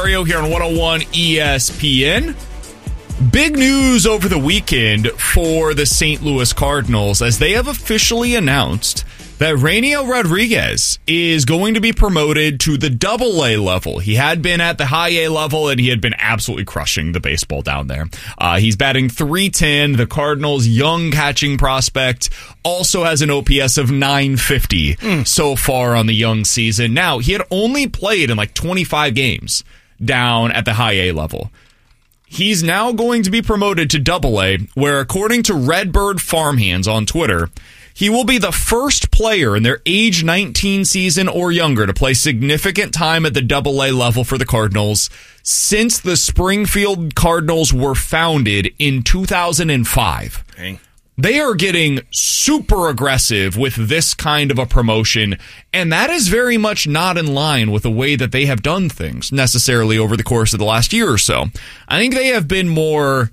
Mario here on 101 ESPN. Big news over the weekend for the St. Louis Cardinals as they have officially announced that Raniel Rodriguez is going to be promoted to the Double-A level. He had been at the High-A level, and he had been absolutely crushing the baseball down there. He's batting .310. The Cardinals' young catching prospect also has an OPS of .950 so far on the young season. Now, he had only played in like 25 games down at the High-A level. He's now going to be promoted to Double-A, where according to Redbird Farmhands on Twitter, he will be the first player in their age 19 season or younger to play significant time at the Double-A level for the Cardinals since the Springfield Cardinals were founded in 2005. Dang. They are getting super aggressive with this kind of a promotion, and that is very much not in line with the way that they have done things necessarily over the course of the last year or so. I think they have been more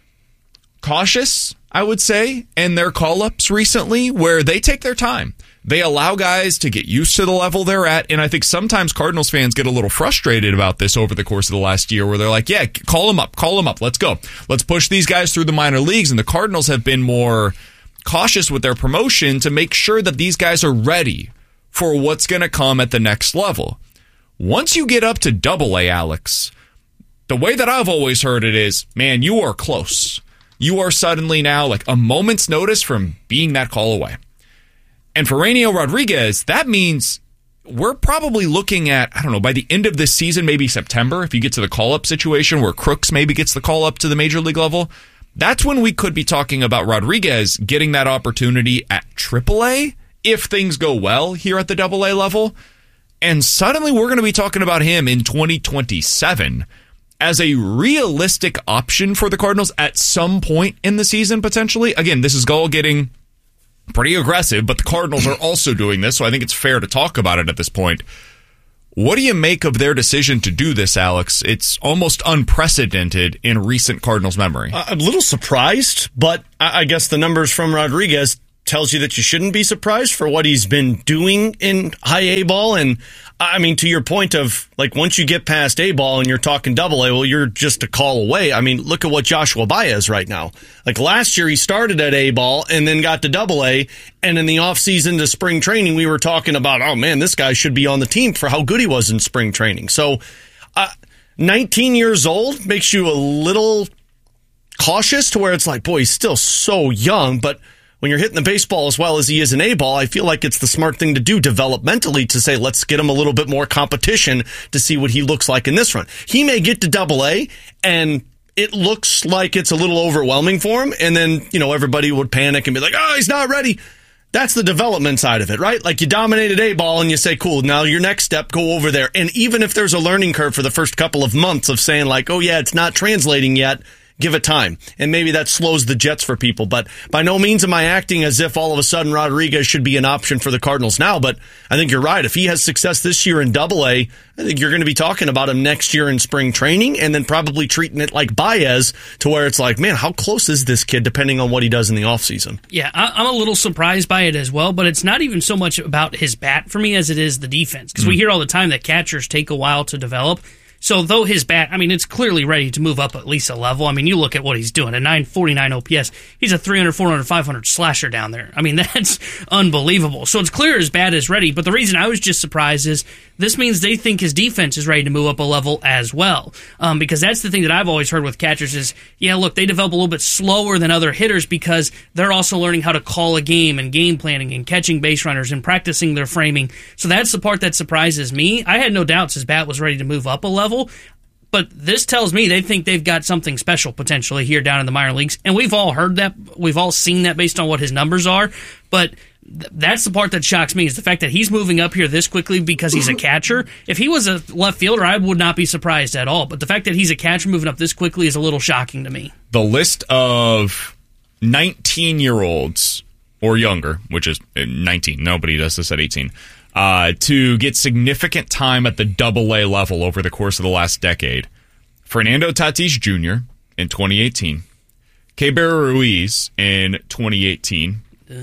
cautious, I would say, in their call-ups recently, where they take their time. They allow guys to get used to the level they're at, and I think sometimes Cardinals fans get a little frustrated about this over the course of the last year, where they're like, yeah, call them up, let's go. Let's push these guys through the minor leagues, and the Cardinals have been more cautious with their promotion to make sure that these guys are ready for what's going to come at the next level. Once you get up to Double-A, Alex, the way that I've always heard it is, man, you are close. You are suddenly now like a moment's notice from being that call away. And for Raniel Rodriguez, that means we're probably looking at, I don't know, by the end of this season, maybe September, if you get to the call-up situation where Crooks maybe gets the call-up to the major league level, that's when we could be talking about Rodriguez getting that opportunity at AAA if things go well here at the Double-A level. And suddenly we're going to be talking about him in 2027 as a realistic option for the Cardinals at some point in the season, potentially. Again, this is all getting pretty aggressive, but the Cardinals are also doing this, so I think it's fair to talk about it at this point. What do you make of their decision to do this, Alex? It's almost unprecedented in recent Cardinals memory. I'm a little surprised, but I guess the numbers from Rodriguez tells you that you shouldn't be surprised for what he's been doing in high A ball. And I mean, to your point of like, once you get past A ball and you're talking Double-A, well, you're just a call away. I mean, look at what Joshua Baez is right now. Like last year, he started at A ball and then got to Double-A. And in the offseason to spring training, we were talking about, oh man, this guy should be on the team for how good he was in spring training. So 19 years old makes you a little cautious to where it's like, boy, he's still so young, but when you're hitting the baseball as well as he is in A-ball, I feel like it's the smart thing to do developmentally to say, let's get him a little bit more competition to see what he looks like in this run. He may get to Double-A, and it looks like it's a little overwhelming for him, and then, you know, everybody would panic and be like, oh, he's not ready. That's the development side of it, right? Like you dominated A-ball and you say, cool, now your next step, go over there. And even if there's a learning curve for the first couple of months of saying like, oh yeah, it's not translating yet, give it time. And maybe that slows the jets for people. But by no means am I acting as if all of a sudden Rodriguez should be an option for the Cardinals now. But I think you're right. If he has success this year in Double-A, I think you're going to be talking about him next year in spring training and then probably treating it like Baez to where it's like, man, how close is this kid depending on what he does in the offseason? Yeah, I'm a little surprised by it as well, but it's not even so much about his bat for me as it is the defense. Because we hear all the time that catchers take a while to develop. So though his bat, I mean, it's clearly ready to move up at least a level. I mean, you look at what he's doing, a 949 OPS. He's a 300, 400, 500 slasher down there. I mean, that's unbelievable. So it's clear his bat is ready. But the reason I was just surprised is this means they think his defense is ready to move up a level as well. Because that's the thing that I've always heard with catchers is, yeah, look, they develop a little bit slower than other hitters because they're also learning how to call a game and game planning and catching base runners and practicing their framing. So that's the part that surprises me. I had no doubts his bat was ready to move up a level. But this tells me they think they've got something special potentially here down in the minor leagues. And we've all heard that. We've all seen that based on what his numbers are. But that's the part that shocks me is the fact that he's moving up here this quickly because he's a catcher. If he was a left fielder, I would not be surprised at all. But the fact that he's a catcher moving up this quickly is a little shocking to me. The list of 19-year-olds or younger, which is 19. Nobody does this at 18. To get significant time at the Double-A level over the course of the last decade. Fernando Tatis Jr. in 2018. Keibert Ruiz in 2018.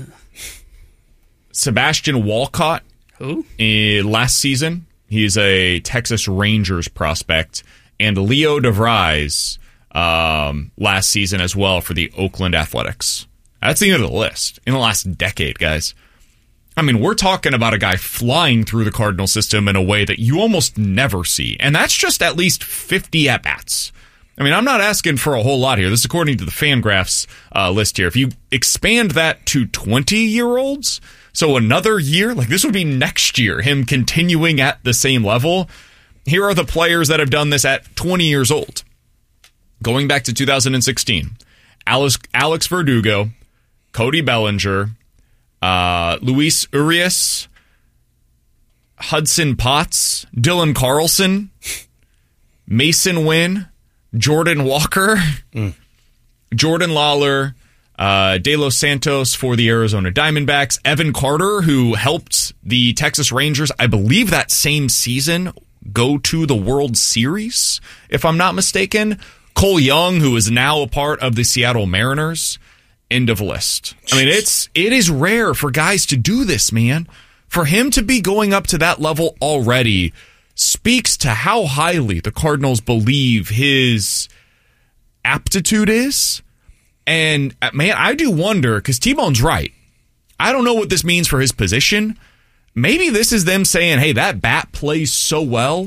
Sebastian Walcott Who? Last season. He's a Texas Rangers prospect and Leo DeVries last season as well for the Oakland Athletics. That's the end of the list in the last decade, guys. I mean, we're talking about a guy flying through the Cardinal system in a way that you almost never see. And that's just at least 50 at-bats. I mean, I'm not asking for a whole lot here. This is according to the Fangraphs list here. If you expand that to 20-year-olds, so another year, like this would be next year, him continuing at the same level. Here are the players that have done this at 20 years old. Going back to 2016, Alex Verdugo, Cody Bellinger, Luis Urias, Hudson Potts, Dylan Carlson, Mason Wynn, Jordan Walker, Jordan Lawler, De Los Santos for the Arizona Diamondbacks, Evan Carter, who helped the Texas Rangers, I believe that same season, go to the World Series, if I'm not mistaken. Cole Young, who is now a part of the Seattle Mariners. End of list. I mean, it is rare for guys to do this, man. For him to be going up to that level already speaks to how highly the Cardinals believe his aptitude is. And, man, I do wonder, because T-Bone's right. I don't know what this means for his position. Maybe this is them saying, hey, that bat plays so well.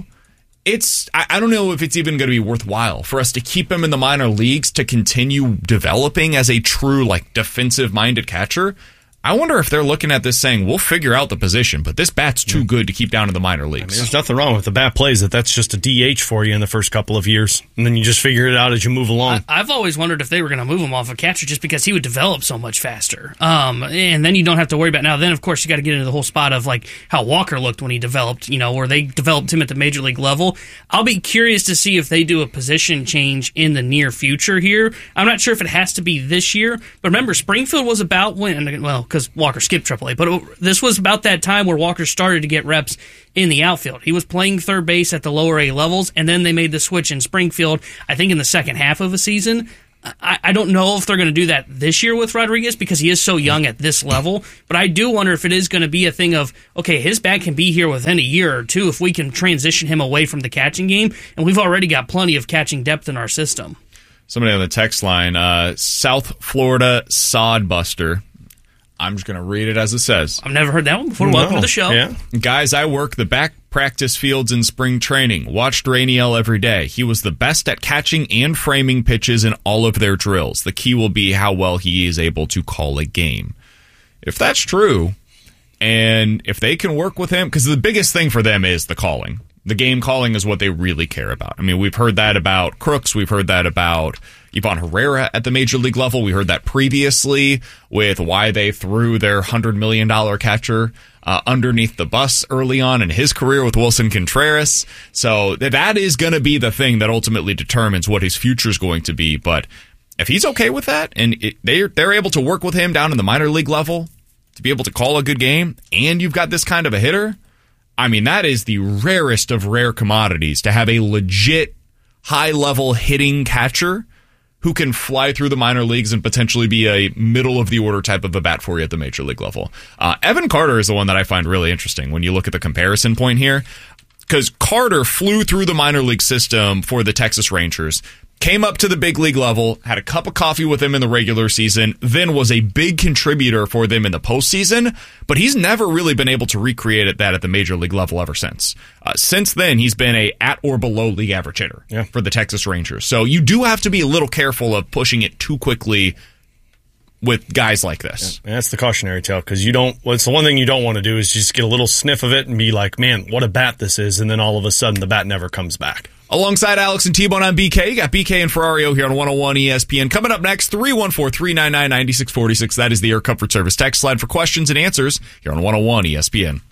I don't know if it's even going to be worthwhile for us to keep him in the minor leagues to continue developing as a true, like, defensive-minded catcher. I wonder if they're looking at this saying, we'll figure out the position, but this bat's too good to keep down in the minor leagues. I mean, there's nothing wrong with the bat plays that's just a DH for you in the first couple of years, and then you just figure it out as you move along. I've always wondered if they were going to move him off a catcher just because he would develop so much faster. And then you don't have to worry about now. Then, of course, you got to get into the whole spot of like how Walker looked when he developed, where they developed him at the major league level. I'll be curious to see if they do a position change in the near future here. I'm not sure if it has to be this year, but remember, Springfield was about when, well, because Walker skipped AAA, but this was about that time where Walker started to get reps in the outfield. He was playing third base at the lower A levels, and then they made the switch in Springfield, I think in the second half of a season. I don't know if they're going to do that this year with Rodriguez because he is so young at this level, but I do wonder if it is going to be a thing of, okay, his bat can be here within a year or two if we can transition him away from the catching game, and we've already got plenty of catching depth in our system. Somebody on the text line, South Florida Sodbuster. I'm just going to read it as it says. I've never heard that one before. Welcome to the show. Yeah. Guys, I work the back practice fields in spring training. Watched Rainiel every day. He was the best at catching and framing pitches in all of their drills. The key will be how well he is able to call a game. If that's true, and if they can work with him, because the biggest thing for them is the calling. The game calling is what they really care about. I mean, we've heard that about Crooks. We've heard that about Ivan Herrera at the major league level. We heard that previously with why they threw their $100 million catcher underneath the bus early on in his career with Wilson Contreras. So that is going to be the thing that ultimately determines what his future is going to be. But if he's okay with that and they're able to work with him down in the minor league level to be able to call a good game, and you've got this kind of a hitter, I mean, that is the rarest of rare commodities to have a legit high-level hitting catcher who can fly through the minor leagues and potentially be a middle-of-the-order type of a bat for you at the major league level. Evan Carter is the one that I find really interesting when you look at the comparison point here, because Carter flew through the minor league system for the Texas Rangers, came up to the big league level, had a cup of coffee with them in the regular season, then was a big contributor for them in the postseason, but he's never really been able to recreate that at the major league level ever since. Since then, he's been a at or below league average hitter for the Texas Rangers. So you do have to be a little careful of pushing it too quickly with guys like this. Yeah, that's the cautionary tale, because it's the one thing you don't want to do is just get a little sniff of it and be like, man, what a bat this is, and then all of a sudden the bat never comes back. Alongside Alex and T-Bone on BK, you got BK and Ferrario here on 101 ESPN. Coming up next, 314-399-9646. That is the Air Comfort Service text line for questions and answers here on 101 ESPN.